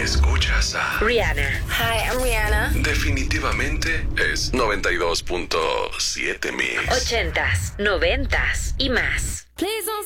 Escuchas a Rihanna. Hi, I'm Rihanna. Definitivamente es 92.7 Mix. 80s, 90s y más. Please don't